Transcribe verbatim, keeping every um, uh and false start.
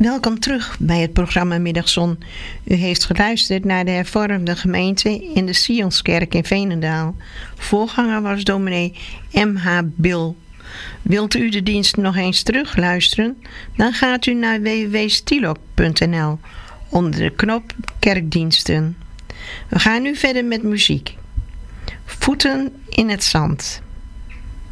Welkom terug bij het programma Middagzon. U heeft geluisterd naar de hervormde gemeente in de Sionskerk in Veenendaal. Voorganger was dominee M H Bil. Wilt u de dienst nog eens terugluisteren? Dan gaat u naar w w w punt stilok punt n l onder de knop Kerkdiensten. We gaan nu verder met muziek. Voeten in het zand.